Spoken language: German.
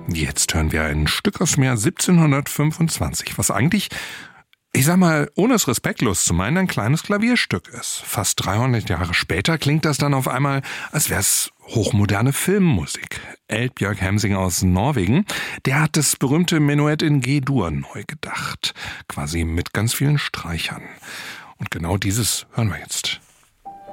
Jetzt hören wir ein Stück aus dem Jahr 1725, was eigentlich, ich sag mal, ohne es respektlos zu meinen, ein kleines Klavierstück ist. Fast 300 Jahre später klingt das dann auf einmal, als wäre es hochmoderne Filmmusik. Eldbjørg Hemsing aus Norwegen, der hat das berühmte Menuett in G-Dur neu gedacht. Quasi mit ganz vielen Streichern. Und genau dieses hören wir jetzt.